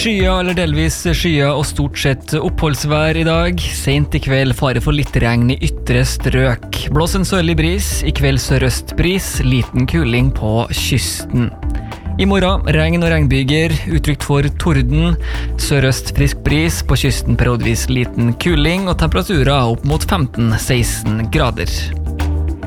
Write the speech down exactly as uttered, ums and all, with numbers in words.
Skya eller delvis skya og stort sett oppholdsvær i dag. Sent i kveld fare for litt regn i ytre strøk. Blås en sørlig bris, i kveld sørøst bris, liten kuling på kysten. I morgen regn og regnbyger, utrygt for torden. Sørøst frisk bris, på kysten periodvis liten kuling og temperaturer opp mot femten til seksten grader.